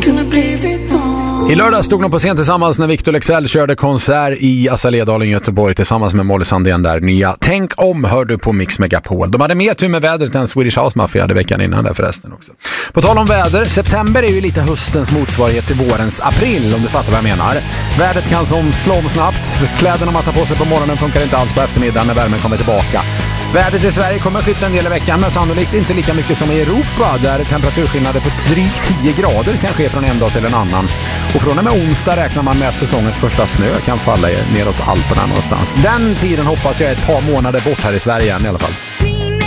I lördag stod de på scen tillsammans när Victor Leksell körde konsert i Assaledalen i Göteborg tillsammans med Molly Sandén där nya Tänk om hör du på Mix Megapol. De hade mer tur med vädret än Swedish House Mafia hade veckan innan där förresten också. På tal om väder, september är ju lite höstens motsvarighet till vårens april om du fattar vad jag menar. Vädret kan slå om snabbt, kläderna man tar på sig på morgonen funkar inte alls på eftermiddagen när värmen kommer tillbaka. Vädret i Sverige kommer att skifta en del i veckan men sannolikt inte lika mycket som i Europa där temperaturskillnader på drygt 10 grader kan ske från en dag till en annan. Och från och med onsdag räknar man med att säsongens första snö kan falla neråt Alperna någonstans. Den tiden hoppas jag är ett par månader bort här i Sverige igen i alla fall.